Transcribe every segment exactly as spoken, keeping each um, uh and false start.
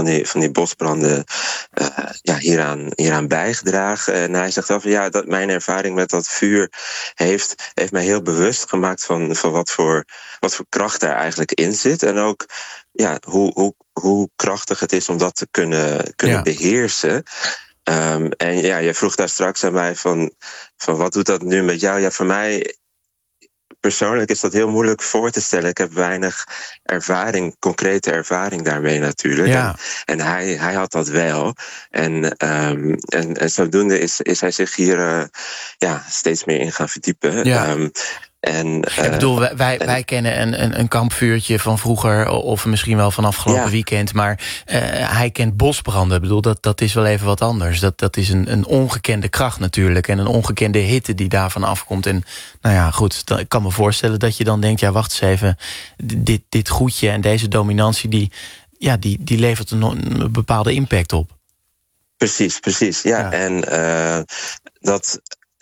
van die, van die bosbranden uh, ja, hieraan, hieraan bijgedragen. En hij zegt wel van ja, dat mijn ervaring met dat vuur heeft, heeft mij heel bewust gemaakt van, van wat, voor, wat voor kracht daar eigenlijk in zit. En ook ja, hoe, hoe, hoe krachtig het is om dat te kunnen, kunnen ja. beheersen. Um, en ja, je vroeg daar straks aan mij van, van wat doet dat nu met jou? Ja, voor mij persoonlijk is dat heel moeilijk voor te stellen. Ik heb weinig ervaring, concrete ervaring daarmee natuurlijk. Ja. En, en hij, hij had dat wel. En, um, en, en zodoende is, is hij zich hier uh, ja, steeds meer in gaan verdiepen. Ja. Um, En, uh, ik bedoel, wij, wij, en, wij kennen een, een, een kampvuurtje van vroeger, of misschien wel van afgelopen ja. weekend, maar uh, hij kent bosbranden. Ik bedoel, dat, dat is wel even wat anders. Dat, dat is een, een ongekende kracht natuurlijk en een ongekende hitte die daarvan afkomt. En nou ja, goed, dan, ik kan me voorstellen dat je dan denkt, ja, wacht eens even, dit, dit goedje en deze dominantie, die, ja, die, die levert een, een bepaalde impact op. Precies, precies, ja. ja. En uh, dat...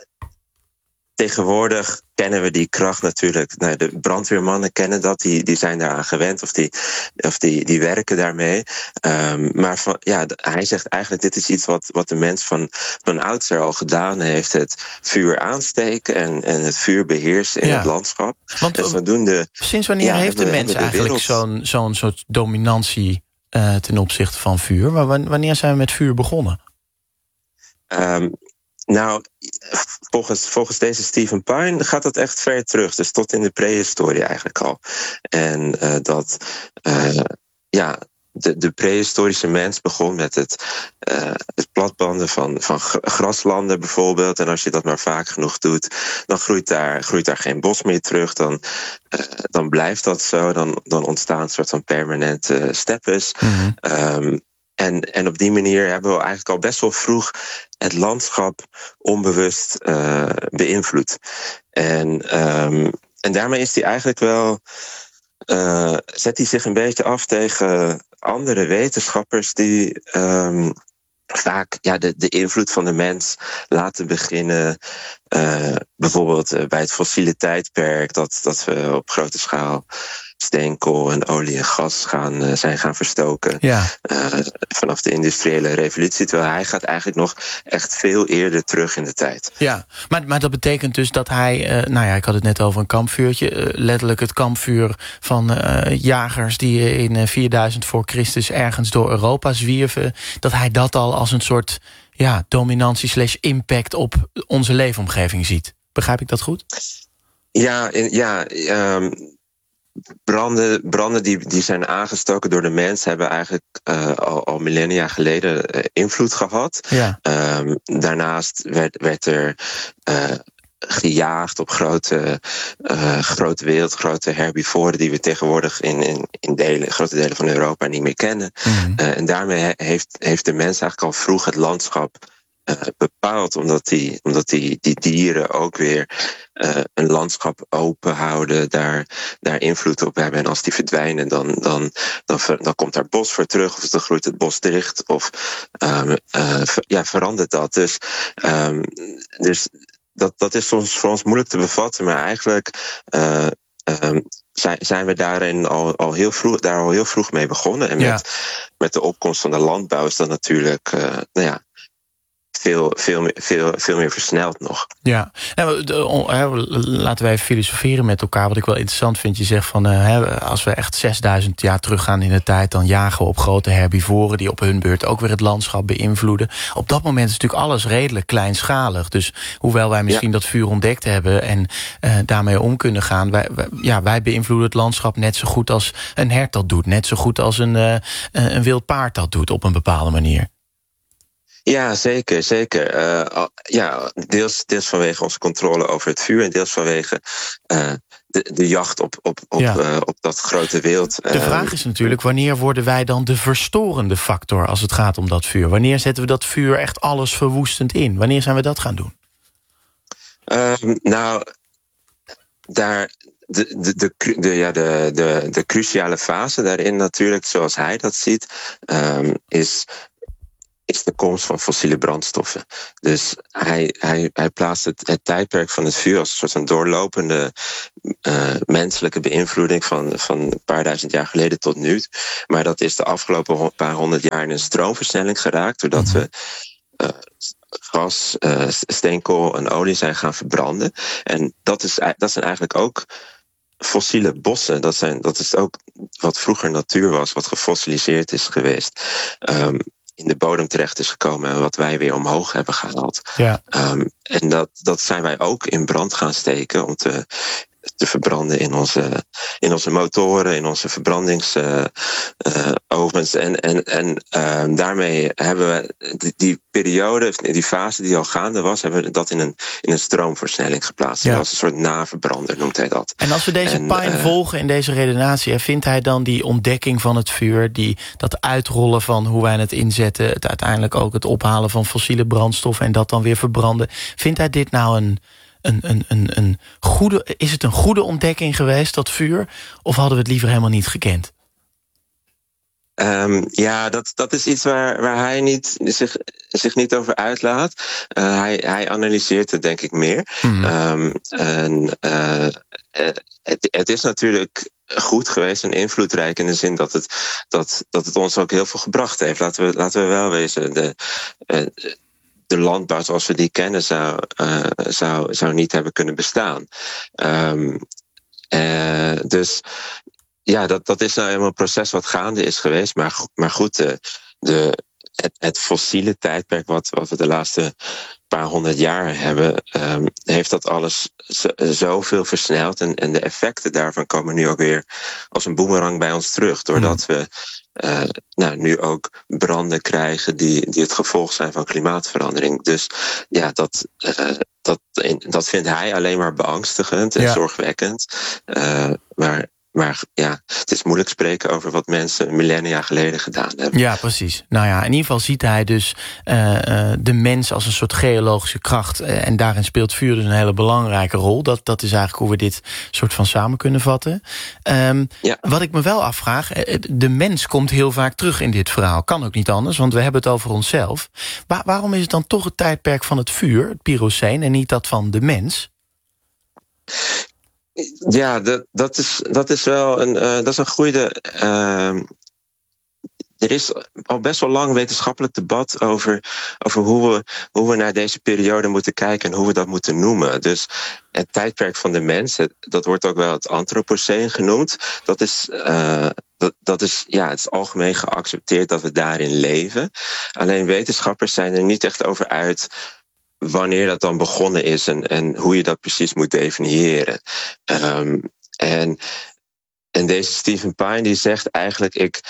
Tegenwoordig kennen we die kracht natuurlijk. Nou, de brandweermannen kennen dat, die, die zijn daaraan gewend of die, of die, die werken daarmee. Um, maar van, ja, hij zegt eigenlijk, dit is iets wat, wat de mens van, van oudsher al gedaan heeft. Het vuur aansteken en, en het vuur beheersen in ja. het landschap. Want, en zodoende, sinds wanneer ja, heeft de we, mens de eigenlijk wereld... zo'n, zo'n soort dominantie uh, ten opzichte van vuur? Maar wanneer zijn we met vuur begonnen? Um, Nou, volgens, volgens deze Stephen Pine gaat dat echt ver terug. Dus tot in de prehistorie eigenlijk al. En uh, dat, uh, ja, de, de prehistorische mens begon met het, uh, het platbanden van, van graslanden bijvoorbeeld. En als je dat maar vaak genoeg doet, dan groeit daar, groeit daar geen bos meer terug. Dan, uh, dan blijft dat zo. Dan, dan ontstaan een soort van permanente steppes. Mm-hmm. Um, En, en op die manier hebben we eigenlijk al best wel vroeg het landschap onbewust uh, beïnvloed. En, um, en daarmee is hij eigenlijk wel, uh, zet hij zich een beetje af tegen andere wetenschappers die um, vaak ja, de, de invloed van de mens laten beginnen. Uh, bijvoorbeeld uh, bij het fossiele tijdperk, dat, dat we op grote schaal steenkool en olie en gas gaan, uh, zijn gaan verstoken. Ja. Uh, vanaf de industriële revolutie. Terwijl hij gaat eigenlijk nog echt veel eerder terug in de tijd. Ja, maar, maar dat betekent dus dat hij, uh, nou ja, ik had het net over een kampvuurtje. Uh, letterlijk het kampvuur van uh, jagers die in uh, vierduizend voor Christus ergens door Europa zwierven. Dat hij dat al als een soort ja, dominantie slash impact op onze leefomgeving ziet. Begrijp ik dat goed? Ja, in, ja. Um, Branden, branden die, die zijn aangestoken door de mens hebben eigenlijk uh, al, al millennia geleden uh, invloed gehad. Ja. Um, daarnaast werd, werd er uh, gejaagd op grote, uh, grote wereld, grote herbivoren die we tegenwoordig in, in, in delen, grote delen van Europa niet meer kennen. Mm-hmm. Uh, en daarmee heeft, heeft de mens eigenlijk al vroeg het landschap Uh, bepaald, omdat die, omdat die, die dieren ook weer uh, een landschap open houden, daar, daar invloed op hebben. En als die verdwijnen, dan, dan, dan, ver, dan komt daar bos voor terug, of dan groeit het bos dicht, of um, uh, ver, ja, verandert dat. Dus, um, dus dat, dat is soms voor ons moeilijk te bevatten, maar eigenlijk uh, um, zijn, zijn we daarin al, al heel vroeg, daar al heel vroeg mee begonnen. En ja. met, met de opkomst van de landbouw is dat natuurlijk, uh, nou ja, Veel, veel, veel, veel meer versneld nog. Ja, nou, laten wij even filosoferen met elkaar. Wat ik wel interessant vind, je zegt van uh, als we echt zesduizend jaar teruggaan in de tijd, dan jagen we op grote herbivoren die op hun beurt ook weer het landschap beïnvloeden. Op dat moment is natuurlijk alles redelijk kleinschalig. Dus hoewel wij misschien ja. dat vuur ontdekt hebben en uh, daarmee om kunnen gaan, wij, wij, ja, wij beïnvloeden het landschap net zo goed als een hert dat doet. Net zo goed als een, uh, een wild paard dat doet op een bepaalde manier. Ja, zeker, zeker. Uh, ja, deels, deels vanwege onze controle over het vuur en deels vanwege uh, de, de jacht op, op, op, ja. uh, op dat grote wild. De vraag is natuurlijk, wanneer worden wij dan de verstorende factor als het gaat om dat vuur? Wanneer zetten we dat vuur echt alles verwoestend in? Wanneer zijn we dat gaan doen? Uh, nou, daar... De, de, de, de, ja, de, de, de cruciale fase daarin natuurlijk, zoals hij dat ziet, um, is... is de komst van fossiele brandstoffen. Dus hij, hij, hij plaatst het, het tijdperk van het vuur als een soort van doorlopende uh, menselijke beïnvloeding van, van een paar duizend jaar geleden tot nu. Maar dat is de afgelopen paar honderd jaar in een stroomversnelling geraakt, doordat we uh, gas, uh, steenkool en olie zijn gaan verbranden. En dat, is, dat zijn eigenlijk ook fossiele bossen. Dat, zijn, dat is ook wat vroeger natuur was, wat gefossiliseerd is geweest. Um, in de bodem terecht is gekomen en wat wij weer omhoog hebben gehaald. Ja. Um, en dat, dat zijn wij ook in brand gaan steken om te, te verbranden in onze, in onze motoren, in onze verbrandingsovens. Uh, en en, en uh, daarmee hebben we die, die periode, die fase die al gaande was, hebben we dat in een, in een stroomversnelling geplaatst. Ja. Als een soort naverbrander noemt hij dat. En als we deze en, Pine uh, volgen in deze redenatie, vindt hij dan die ontdekking van het vuur, die, dat uitrollen van hoe wij het inzetten, het uiteindelijk ook het ophalen van fossiele brandstoffen en dat dan weer verbranden, vindt hij dit nou een Een, een, een, een goede, is het een goede ontdekking geweest, dat vuur? Of hadden we het liever helemaal niet gekend? Um, ja, dat, dat is iets waar, waar hij niet, zich, zich niet over uitlaat. Uh, hij, hij analyseert het denk ik meer. Mm. Um, en, uh, het, het is natuurlijk goed geweest en invloedrijk in de zin dat het, dat, dat het ons ook heel veel gebracht heeft. Laten we, laten we wel wezen. De, uh, De landbouw zoals we die kennen zou, uh, zou, zou niet hebben kunnen bestaan. Um, uh, dus ja, dat, dat is nou helemaal een proces wat gaande is geweest. Maar, maar goed, de, de, het, het fossiele tijdperk wat, wat we de laatste paar honderd jaar hebben, um, heeft dat alles zoveel versneld. En, en de effecten daarvan komen nu ook weer als een boemerang bij ons terug. Doordat we Uh, nou, nu ook branden krijgen die, die het gevolg zijn van klimaatverandering. Dus ja, dat, uh, dat, dat vindt hij alleen maar beangstigend en ja. zorgwekkend. Uh, maar Maar ja, het is moeilijk spreken over wat mensen millennia geleden gedaan hebben. Ja, precies. Nou ja, in ieder geval ziet hij dus uh, uh, de mens als een soort geologische kracht. Uh, en daarin speelt vuur dus een hele belangrijke rol. Dat, dat is eigenlijk hoe we dit soort van samen kunnen vatten. Um, ja. Wat ik me wel afvraag, de mens komt heel vaak terug in dit verhaal. Kan ook niet anders, want we hebben het over onszelf. Waar, waarom is het dan toch het tijdperk van het vuur, het Pyroceen, en niet dat van de mens? Ja, dat, dat, is, dat is wel een, uh, dat is een goede. Uh, er is al best wel lang wetenschappelijk debat over, over hoe, we, hoe we naar deze periode moeten kijken en hoe we dat moeten noemen. Dus het tijdperk van de mens, het, dat wordt ook wel het Anthropoceen genoemd. Dat is, uh, dat, dat is, ja, het is algemeen geaccepteerd dat we daarin leven. Alleen wetenschappers zijn er niet echt over uit wanneer dat dan begonnen is en, en hoe je dat precies moet definiëren. Um, en, en deze Stephen Pine die zegt eigenlijk ik,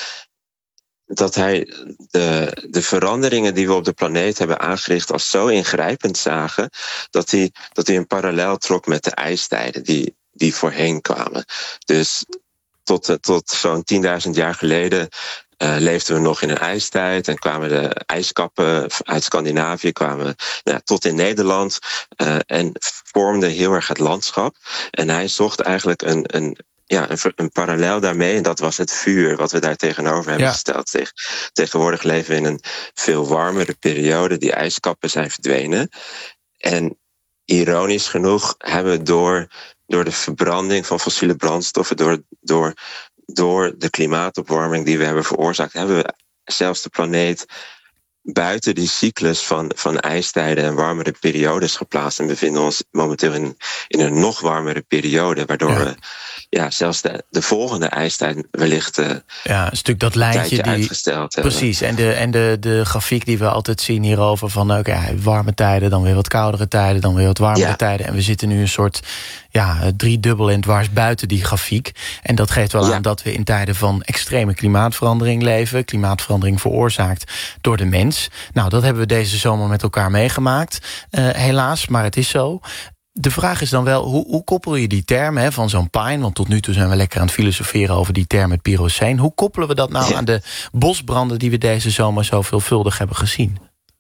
dat hij de, de veranderingen die we op de planeet hebben aangericht als zo ingrijpend zagen, dat hij, dat hij een parallel trok met de ijstijden die, die voorheen kwamen. Dus tot, tot zo'n tienduizend jaar geleden Uh, leefden we nog in een ijstijd en kwamen de ijskappen uit Scandinavië kwamen nou, tot in Nederland uh, en vormden heel erg het landschap. En hij zocht eigenlijk een, een, ja, een, een parallel daarmee en dat was het vuur wat we daar tegenover hebben ja. gesteld. Tegen, tegenwoordig leven we in een veel warmere periode, die ijskappen zijn verdwenen. En ironisch genoeg hebben we door, door de verbranding van fossiele brandstoffen, door, door Door de klimaatopwarming die we hebben veroorzaakt, hebben we zelfs de planeet buiten die cyclus van, van ijstijden en warmere periodes geplaatst. En bevinden ons momenteel in, in een nog warmere periode, waardoor ja. we ja, zelfs de, de volgende ijstijd wellicht uh, ja, een stuk dat lijntje die uitgesteld hebben. Precies, en de, en de, de grafiek die we altijd zien hierover van oké, okay, warme tijden, dan weer wat koudere tijden, dan weer wat warmere ja. tijden. En we zitten nu een soort ja, driedubbel en dwars buiten die grafiek. En dat geeft wel ja. aan dat we in tijden van extreme klimaatverandering leven. Klimaatverandering veroorzaakt door de mens. Nou, dat hebben we deze zomer met elkaar meegemaakt. Uh, helaas, maar het is zo. De vraag is dan wel, hoe, hoe koppel je die termen hè, van zo'n Pine? Want tot nu toe zijn we lekker aan het filosoferen over die term het Pyroceen. Hoe koppelen we dat nou ja. aan de bosbranden die we deze zomer zo veelvuldig hebben gezien?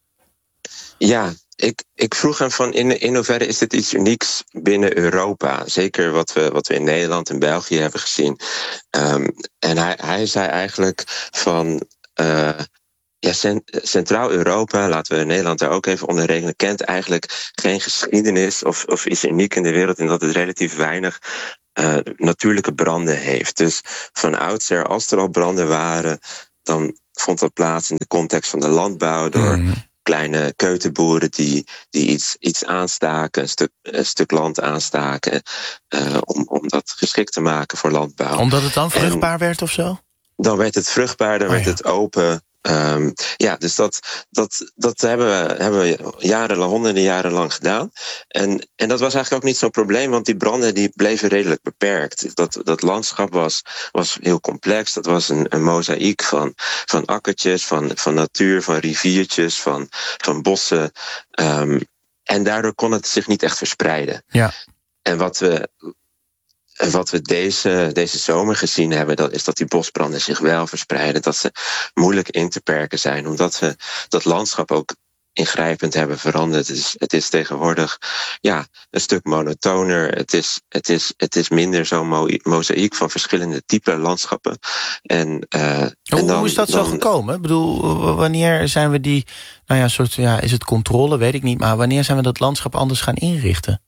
Ja, ik, ik vroeg hem van in, in hoeverre is dit iets unieks binnen Europa? Zeker wat we, wat we in Nederland en België hebben gezien. Um, en hij, hij zei eigenlijk van Uh, ja, ja, Centraal-Europa, laten we Nederland daar ook even onder rekenen, kent eigenlijk geen geschiedenis of, of is uniek in de wereld in dat het relatief weinig uh, natuurlijke branden heeft. Dus van oudsher, als er al branden waren, dan vond dat plaats in de context van de landbouw door mm. kleine keuterboeren die, die iets, iets aanstaken, een stuk, een stuk land aanstaken, uh, om, om dat geschikt te maken voor landbouw. Omdat het dan vruchtbaar en werd of zo? Dan werd het vruchtbaar, dan oh, werd ja. het open. Um, ja, dus dat, dat, dat hebben we, hebben we jarenlang, honderden jaren lang gedaan. En, en dat was eigenlijk ook niet zo'n probleem, want die branden die bleven redelijk beperkt. Dat, dat landschap was, was heel complex. Dat was een, een mozaïek van, van akkertjes, van, van natuur, van riviertjes, van, van bossen. Um, en daardoor kon het zich niet echt verspreiden. Ja. En wat we... En wat we deze, deze zomer gezien hebben, dat is dat die bosbranden zich wel verspreiden. Dat ze moeilijk in te perken zijn, omdat we dat landschap ook ingrijpend hebben veranderd. Het is, het is tegenwoordig ja, een stuk monotoner. Het is, het is, het is minder zo'n mo- mozaïek van verschillende typen landschappen. En, uh, hoe, en dan, hoe is dat dan, zo gekomen? Ik bedoel, wanneer zijn we die, nou ja, soort, ja, is het controle, weet ik niet, maar wanneer zijn we dat landschap anders gaan inrichten?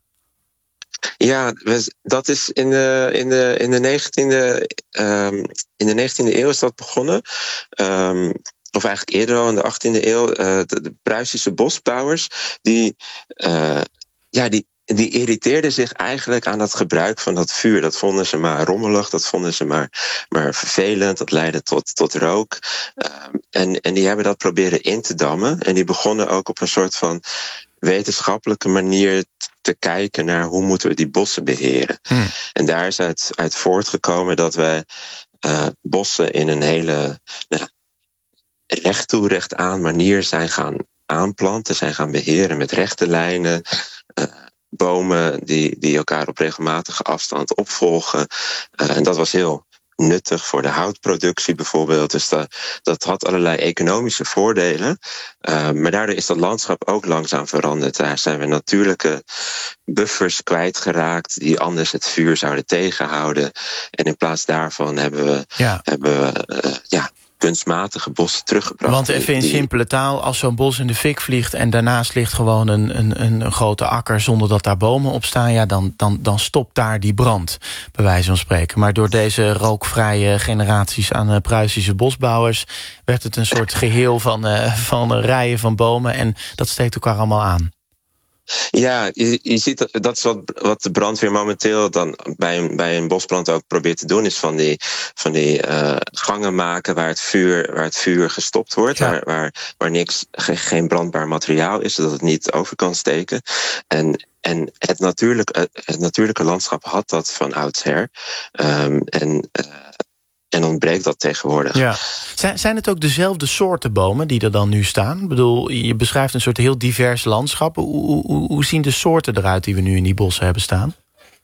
Ja, dat is in de, in de, in de negentiende um, in de negentiende eeuw is dat begonnen. Um, of eigenlijk eerder al in de achttiende eeuw. Uh, de, de Pruisische bosbouwers, die, uh, ja, die, die irriteerden zich eigenlijk aan het gebruik van dat vuur. Dat vonden ze maar rommelig, dat vonden ze maar, maar vervelend. Dat leidde tot, tot rook. Um, en, en die hebben dat proberen in te dammen. En die begonnen ook op een soort van wetenschappelijke manier te kijken naar hoe moeten we die bossen beheren. Hmm. En daar is uit, uit voortgekomen dat we uh, bossen in een hele nou, recht toe, recht aan manier zijn gaan aanplanten, zijn gaan beheren met rechte lijnen, uh, bomen die, die elkaar op regelmatige afstand opvolgen. Uh, en dat was heel nuttig voor de houtproductie bijvoorbeeld. Dus dat, dat had allerlei economische voordelen. Uh, maar daardoor is dat landschap ook langzaam veranderd. Daar zijn we natuurlijke buffers kwijtgeraakt die anders het vuur zouden tegenhouden. En in plaats daarvan hebben we, ja. hebben we uh, ja, kunstmatige bossen teruggebracht. Want even in die... simpele taal, als zo'n bos in de fik vliegt en daarnaast ligt gewoon een, een, een grote akker zonder dat daar bomen op staan, ja, dan, dan, dan stopt daar die brand, bij wijze van spreken. Maar door deze rookvrije generaties aan uh, Pruisische bosbouwers werd het een soort geheel van, uh, van rijen van bomen en dat steekt elkaar allemaal aan. Ja, je, je ziet dat, dat is wat, wat de brandweer momenteel dan bij een, bij een bosbrand ook probeert te doen, is van die, van die uh, gangen maken waar het vuur, waar het vuur gestopt wordt, ja. waar, waar, waar niks, geen, geen brandbaar materiaal is, zodat het niet over kan steken. En, en het, natuurlijke, het natuurlijke landschap had dat van oudsher. Um, en uh, En ontbreekt dat tegenwoordig. Ja. Zijn, zijn het ook dezelfde soorten bomen die er dan nu staan? Ik bedoel, je beschrijft een soort heel divers landschap. Hoe, hoe, hoe zien de soorten eruit die we nu in die bossen hebben staan?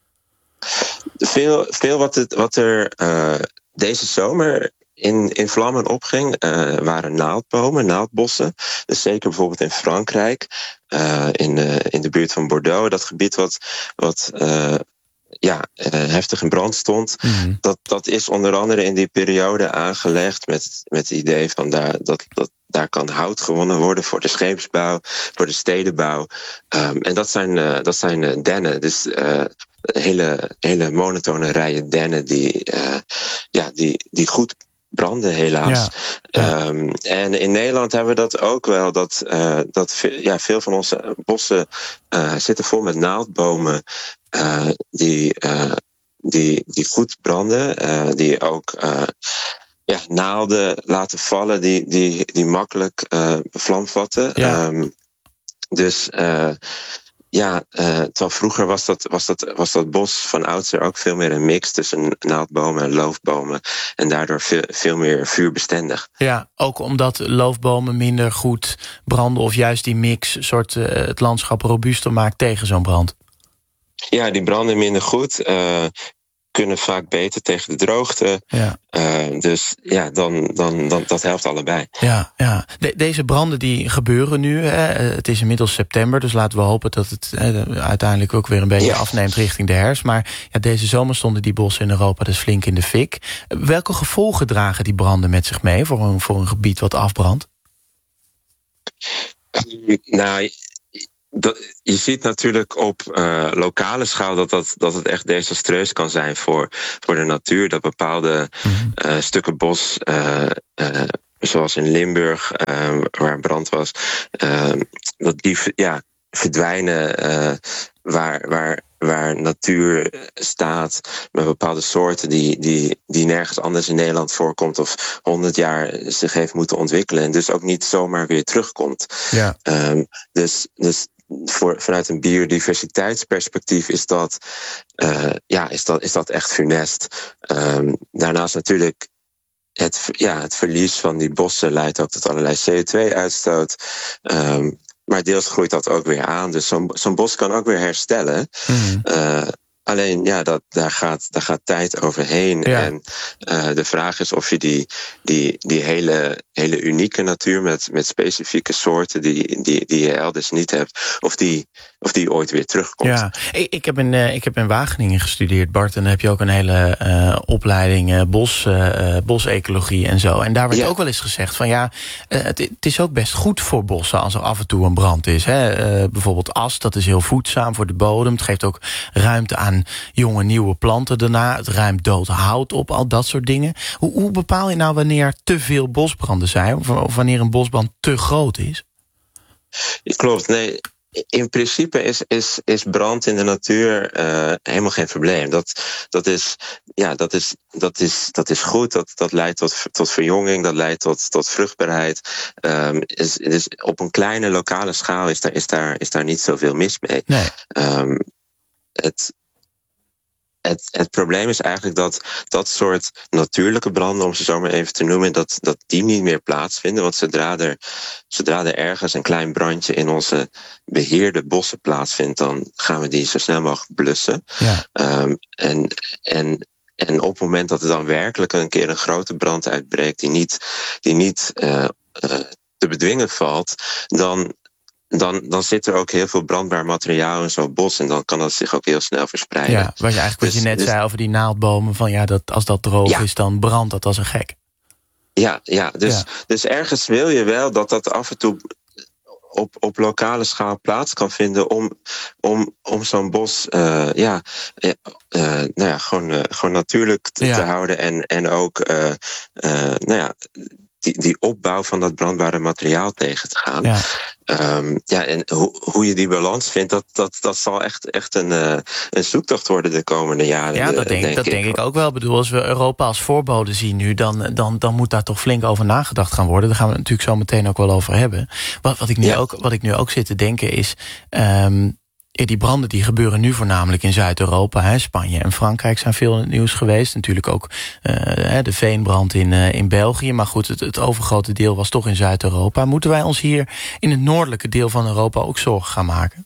Veel, veel wat, het, wat er uh, deze zomer in, in vlammen opging, uh, waren naaldbomen, naaldbossen. Dus zeker bijvoorbeeld in Frankrijk, uh, in, uh, in de buurt van Bordeaux. Dat gebied wat... wat uh, ja, uh, heftig in brand stond. Mm-hmm. Dat, dat is onder andere in die periode aangelegd met, met het idee van daar, dat, dat daar kan hout gewonnen worden voor de scheepsbouw, voor de stedenbouw. Um, en dat zijn, uh, dat zijn uh, dennen. Dus uh, hele, hele monotone rijen dennen die, uh, ja, die, die goed branden, helaas. Ja, ja. Um, en in Nederland hebben we dat ook wel. Dat, uh, dat ve- ja, veel van onze bossen uh, zitten vol met naaldbomen. Uh, die, uh, die, die goed branden. Uh, die ook uh, ja, naalden laten vallen. Die, die, die makkelijk uh, vlam vatten. Ja. Um, dus... Uh, Ja, uh, terwijl vroeger was dat, was, dat, was dat bos van oudsher ook veel meer een mix tussen naaldbomen en loofbomen. En daardoor veel, veel meer vuurbestendig. Ja, ook omdat loofbomen minder goed branden of juist die mix soort uh, het landschap robuuster maakt tegen zo'n brand. Ja, die branden minder goed. Uh, kunnen vaak beter tegen de droogte. Ja. Uh, dus ja, dan, dan, dan, dat helpt allebei. Ja, ja. De, deze branden die gebeuren nu. Hè, het is inmiddels september, dus laten we hopen dat het hè, uiteindelijk ook weer een beetje ja. afneemt richting de herfst. Maar ja, deze zomer stonden die bossen in Europa dus flink in de fik. Welke gevolgen dragen die branden met zich mee voor een, voor een gebied wat afbrandt? Nou, dat, je ziet natuurlijk op uh, lokale schaal dat, dat, dat het echt desastreus kan zijn voor, voor de natuur. Dat bepaalde mm-hmm. uh, stukken bos, uh, uh, zoals in Limburg, uh, waar brand was, uh, dat die ja, verdwijnen uh, waar, waar, waar natuur staat met bepaalde soorten die, die, die nergens anders in Nederland voorkomt of honderd jaar zich heeft moeten ontwikkelen en dus ook niet zomaar weer terugkomt. Ja. Um, dus, dus voor, vanuit een biodiversiteitsperspectief is dat, uh, ja, is dat, is dat echt funest. Um, daarnaast natuurlijk het, ja, het verlies van die bossen leidt ook tot allerlei C O twee uitstoot. Um, Maar deels groeit dat ook weer aan. Dus zo'n, zo'n bos kan ook weer herstellen. Mm. Uh, alleen, ja, dat, daar, gaat, daar gaat tijd overheen. Ja. En uh, de vraag is of je die, die, die hele, hele unieke natuur met, met specifieke soorten die, die, die je elders niet hebt, of die, of die ooit weer terugkomt. Ja, ik, ik, heb in, uh, ik heb in Wageningen gestudeerd, Bart. En dan heb je ook een hele uh, opleiding uh, bos, uh, bosecologie en zo. En daar werd ja. ook wel eens gezegd van ja, uh, het, het is ook best goed voor bossen als er af en toe een brand is. Hè? Uh, bijvoorbeeld as, dat is heel voedzaam voor de bodem. Het geeft ook ruimte aan jonge nieuwe planten daarna. Het ruimt dood hout op, al dat soort dingen. Hoe, hoe bepaal je nou wanneer te veel bosbranden zijn? Of, of wanneer een bosbrand te groot is? Klopt, nee. In principe is, is, is brand in de natuur uh, helemaal geen probleem. Dat, dat, is, ja, dat, is, dat, is, dat is goed, dat, dat leidt tot, tot verjonging, dat leidt tot, tot vruchtbaarheid. Um, is, is op een kleine lokale schaal is daar, is daar, is daar niet zoveel mis mee. Nee. Um, het, Het, het probleem is eigenlijk dat dat soort natuurlijke branden, om ze zo maar even te noemen, dat, dat die niet meer plaatsvinden. Want zodra er, zodra er ergens een klein brandje in onze beheerde bossen plaatsvindt, dan gaan we die zo snel mogelijk blussen. Ja. Um, en, en, en op het moment dat er dan werkelijk een keer een grote brand uitbreekt die niet, die niet uh, uh, te bedwingen valt, dan Dan, dan zit er ook heel veel brandbaar materiaal in zo'n bos en dan kan dat zich ook heel snel verspreiden. Ja, wat je eigenlijk dus, wat je net dus, zei over die naaldbomen, van ja, dat als dat droog ja. is, dan brandt dat als een gek. Ja, ja, dus, ja. dus ergens wil je wel dat dat af en toe op, op lokale schaal plaats kan vinden om, om, om zo'n bos uh, ja, uh, nou ja, gewoon, uh, gewoon natuurlijk te, ja. te houden en, en ook uh, uh, nou ja, die, die opbouw van dat brandbare materiaal tegen te gaan. Ja. Um, ja, en ho- hoe je die balans vindt, dat, dat, dat zal echt, echt een, uh, een zoektocht worden de komende jaren. Ja, dat denk, denk, dat ik. denk ik ook wel. Ik bedoel, als we Europa als voorbode zien nu, dan, dan, dan moet daar toch flink over nagedacht gaan worden. Daar gaan we het natuurlijk zo meteen ook wel over hebben. Wat, wat, ik, nu ja. ook, wat ik nu ook zit te denken is, Um, die branden die gebeuren nu voornamelijk in Zuid-Europa. Hè. Spanje en Frankrijk zijn veel in het nieuws geweest. Natuurlijk ook uh, de veenbrand in, uh, in België. Maar goed, het, het overgrote deel was toch in Zuid-Europa. Moeten wij ons hier in het noordelijke deel van Europa ook zorgen gaan maken?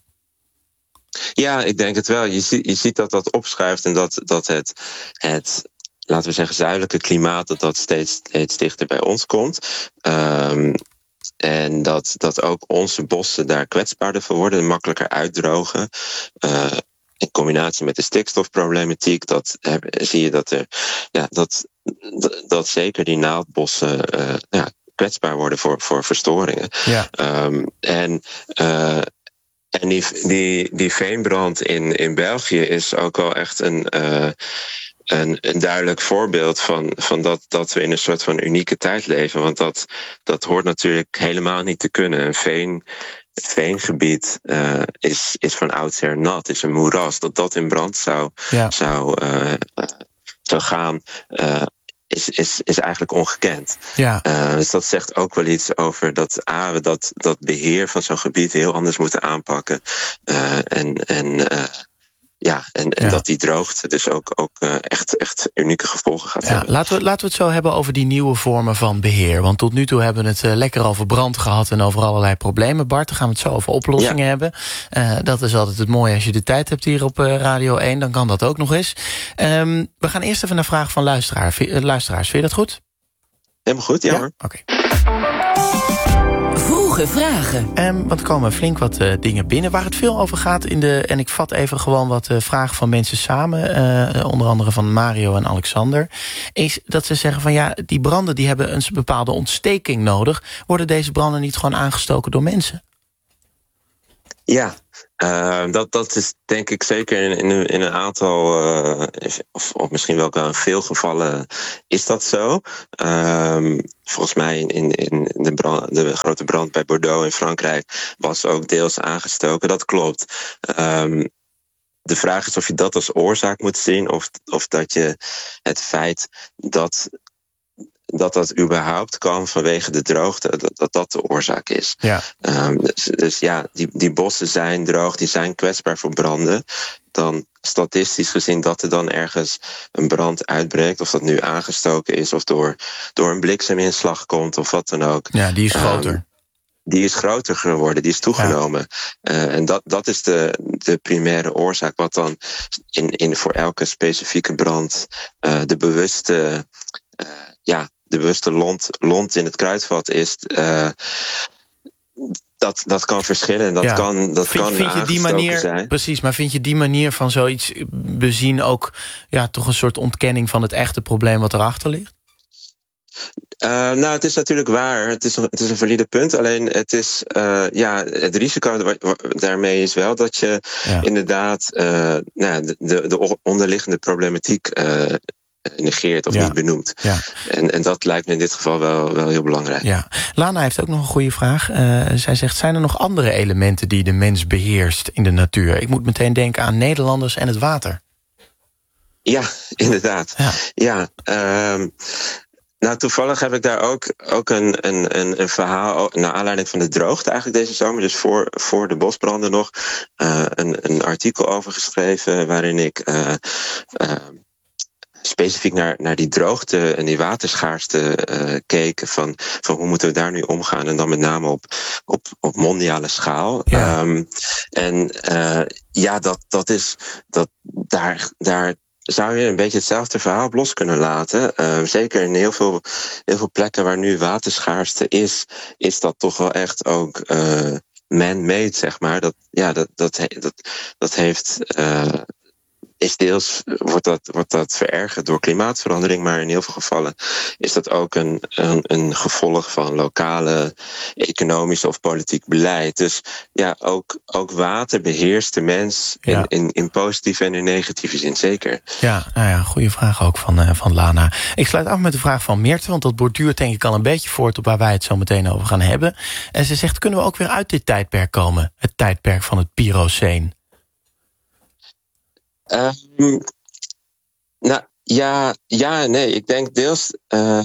Ja, ik denk het wel. Je, zie, je ziet dat dat opschuift en dat, dat het, het, laten we zeggen, zuidelijke klimaat, dat dat steeds, steeds dichter bij ons komt. Um, En dat, dat ook onze bossen daar kwetsbaarder voor worden en makkelijker uitdrogen. Uh, in combinatie met de stikstofproblematiek, dat heb, zie je dat er ja, dat, dat, dat zeker die naaldbossen uh, ja, kwetsbaar worden voor, voor verstoringen. Ja. Um, en uh, en die, die, die veenbrand in, in België is ook wel echt een Uh, Een, een duidelijk voorbeeld van, van dat, dat we in een soort van unieke tijd leven. Want dat, dat hoort natuurlijk helemaal niet te kunnen. Een veen, het veengebied uh, is, is van oudsher nat, is een moeras. Dat dat in brand zou, ja. zou, uh, uh, zou gaan, uh, is, is, is eigenlijk ongekend. Ja. Uh, dus dat zegt ook wel iets over dat A, we dat, dat beheer van zo'n gebied heel anders moeten aanpakken. Uh, en en uh, Ja, en, en ja. dat die droogt, dus ook, ook uh, echt, echt unieke gevolgen gaat ja, hebben. Laten we, laten we het zo hebben over die nieuwe vormen van beheer. Want tot nu toe hebben we het uh, lekker over brand gehad en over allerlei problemen. Bart, dan gaan we het zo over oplossingen ja. hebben. Uh, dat is altijd het mooie als je de tijd hebt hier op uh, Radio één, dan kan dat ook nog eens. Um, we gaan eerst even naar vragen van luisteraar, uh, luisteraars. Vind je dat goed? Helemaal goed, ja, ja? hoor. Oké. Vragen. Um, want er komen flink wat uh, dingen binnen waar het veel over gaat. In de, en ik vat even gewoon wat uh, vragen van mensen samen. Uh, onder andere van Mario en Alexander. Is dat ze zeggen van ja, die branden die hebben een bepaalde ontsteking nodig. Worden deze branden niet gewoon aangestoken door mensen? Ja, uh, dat, dat is denk ik zeker in, in, een, in een aantal, uh, of, of misschien wel in veel gevallen is dat zo. Uh, volgens mij in, in de, brand, de grote brand bij Bordeaux in Frankrijk was ook deels aangestoken, dat klopt. Um, de vraag is of je dat als oorzaak moet zien, of, of dat je het feit dat... dat dat überhaupt kan vanwege de droogte, dat dat, dat de oorzaak is. Ja. Um, dus, dus ja, die, die bossen zijn droog, die zijn kwetsbaar voor branden. Dan statistisch gezien dat er dan ergens een brand uitbreekt, of dat nu aangestoken is, of door, door een blikseminslag komt, of wat dan ook. Ja, die is groter. Um, die is groter geworden, die is toegenomen. Ja. Uh, en dat, dat is de, de primaire oorzaak, wat dan in, in voor elke specifieke brand uh, de bewuste... Uh, ja, de bewuste lont, lont in het kruidvat is, uh, dat, dat kan verschillen. En dat ja. kan, dat vind, kan vind je die manier, zijn. Precies, maar vind je die manier van zoiets bezien ook ja, toch een soort ontkenning van het echte probleem wat erachter ligt? Uh, nou, het is natuurlijk waar. Het is, het is een valide punt. Alleen het is, uh, ja, het risico daarmee is wel dat je ja. inderdaad uh, nou, de, de, de onderliggende problematiek uh, negeert of ja. niet benoemt. Ja. En, en dat lijkt me in dit geval wel, wel heel belangrijk. Ja. Lana heeft ook nog een goede vraag. Uh, zij zegt, zijn er nog andere elementen die de mens beheerst in de natuur? Ik moet meteen denken aan Nederlanders en het water. Ja, inderdaad. Ja, ja um, nou, toevallig heb ik daar ook, ook een, een, een, een verhaal, naar aanleiding van de droogte eigenlijk deze zomer, dus voor, voor de bosbranden nog, uh, een, een artikel over geschreven waarin ik uh, uh, specifiek naar, naar die droogte en die waterschaarste uh, keken van, van hoe moeten we daar nu omgaan en dan met name op, op, op mondiale schaal. Ja. Um, en uh, ja, dat, dat is, dat daar, daar zou je een beetje hetzelfde verhaal op los kunnen laten. Uh, zeker in heel veel, heel veel plekken waar nu waterschaarste is, is dat toch wel echt ook uh, man-made, zeg maar. Dat, ja, dat, dat, dat, dat heeft... Uh, Is deels wordt dat, wordt dat verergerd door klimaatverandering, maar in heel veel gevallen is dat ook een, een, een gevolg van lokale economische of politiek beleid. Dus ja, ook, ook water beheerst de mens in, ja. in, in positieve en in negatieve zin, zeker. Ja, nou ja, goede vraag ook van, uh, van Lana. Ik sluit af met de vraag van Meerte, want dat borduurt denk ik al een beetje voort op waar wij het zo meteen over gaan hebben. En ze zegt, kunnen we ook weer uit dit tijdperk komen? Het tijdperk van het Piroceen. Um, nou, ja, ja, nee. Ik denk deels uh,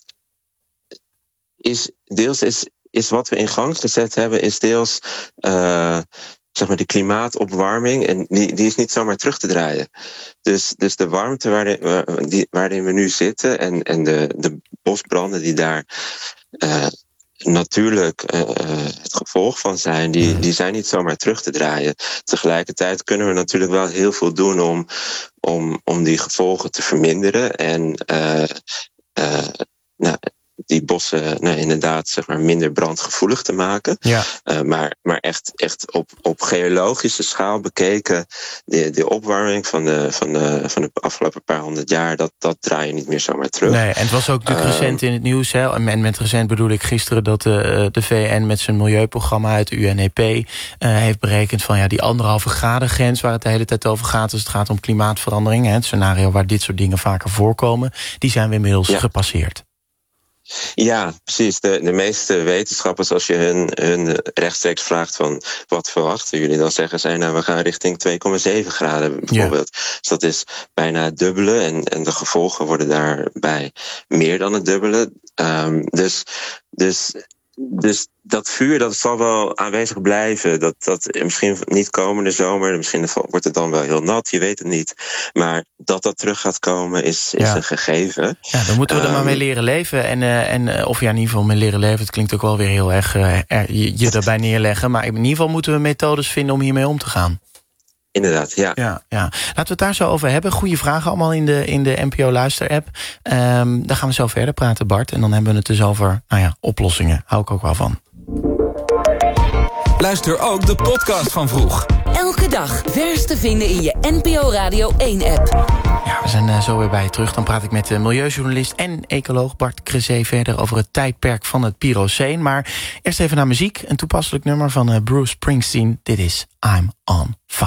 is deels is, is wat we in gang gezet hebben, is deels uh, zeg maar de klimaatopwarming en die, die is niet zomaar terug te draaien. Dus, dus de warmte waarin, die, waarin we nu zitten en, en de, de bosbranden die daar uh, natuurlijk uh, het gevolg van zijn, die, die zijn niet zomaar terug te draaien. Tegelijkertijd kunnen we natuurlijk wel heel veel doen om, om, om die gevolgen te verminderen en uh, uh, nou, die bossen nou, inderdaad zeg maar, minder brandgevoelig te maken. Ja. Uh, maar maar echt, echt op, op geologische schaal bekeken, de, de opwarming van de, van, de, van de afgelopen paar honderd jaar, dat, dat draai je niet meer zomaar terug. Nee, en het was ook natuurlijk uh, recent in het nieuws, hè, en met recent bedoel ik gisteren dat de, de V N met zijn milieuprogramma uit de U N E P uh, heeft berekend van ja, die anderhalve graden grens waar het de hele tijd over gaat, als het gaat om klimaatverandering, hè, het scenario waar dit soort dingen vaker voorkomen, die zijn we inmiddels ja. gepasseerd. Ja, precies. De, de meeste wetenschappers, als je hun, hun rechtstreeks vraagt van wat verwachten jullie, dan zeggen zij nou we gaan richting twee komma zeven graden bijvoorbeeld. Ja. Dus dat is bijna het dubbele en, en de gevolgen worden daarbij meer dan het dubbele. Um, dus, dus, dus dat vuur dat zal wel aanwezig blijven. Dat, dat misschien niet komende zomer, misschien wordt het dan wel heel nat, je weet het niet. Maar dat dat terug gaat komen is, is ja. een gegeven. Ja, dan moeten we er um, maar mee leren leven. En, uh, en, of ja, in ieder geval mee leren leven. Het klinkt ook wel weer heel erg uh, er, je, je erbij neerleggen. Maar in ieder geval moeten we methodes vinden om hiermee om te gaan. Inderdaad, ja. ja, ja. Laten we het daar zo over hebben. Goede vragen allemaal in de, in de N P O Luister-app. Um, daar gaan we zo verder praten, Bart. En dan hebben we het dus over nou ja, oplossingen. Hou ik ook wel van. Luister ook de podcast van Vroeg. Elke dag vers te vinden in je N P O Radio één-app. Ja, we zijn uh, zo weer bij je terug. Dan praat ik met de milieujournalist en ecoloog Bart Crezé verder over het tijdperk van het Pyroceen. Maar eerst even naar muziek. Een toepasselijk nummer van uh, Bruce Springsteen. Dit is I'm on Fire.